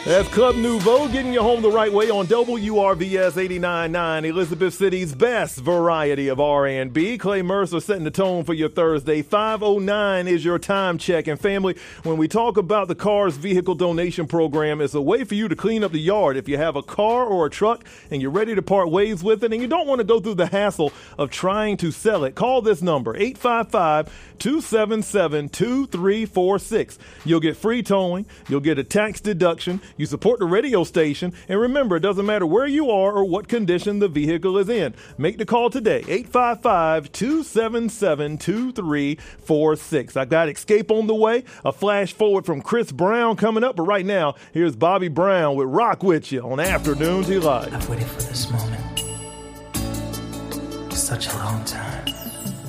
That's Club Nouveau getting you home the right way on WRVS 89.9, Elizabeth City's best variety of R&B. Clay Mercer setting the tone for your Thursday. 5:09 is your time check. And family, when we talk about the Cars Vehicle Donation Program, it's a way for you to clean up the yard. If you have a car or a truck and you're ready to part ways with it and you don't want to go through the hassle of trying to sell it, call this number, 855-277-2346. You'll get free towing. You'll get a tax deduction. You support the radio station, and remember, it doesn't matter where you are or what condition the vehicle is in. Make the call today, 855-277-2346. I got Escape on the way, a flash forward from Chris Brown coming up, but right now, here's Bobby Brown with Rock With You on Afternoon Delight. I've waited for this moment such a long time.